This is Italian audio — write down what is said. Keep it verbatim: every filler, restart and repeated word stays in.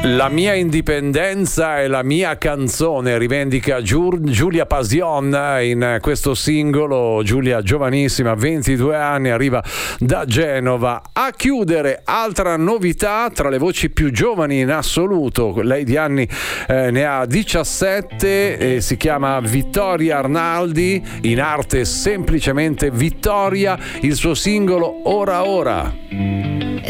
La mia indipendenza è la mia canzone, rivendica Giur- Giulia Pasion in questo singolo. Giulia giovanissima, ventidue anni, arriva da Genova. A chiudere, altra novità tra le voci più giovani in assoluto, lei di anni eh, ne ha diciassette, e si chiama Vittoria Arnaldi, in arte semplicemente Vittoria, il suo singolo Ora Ora.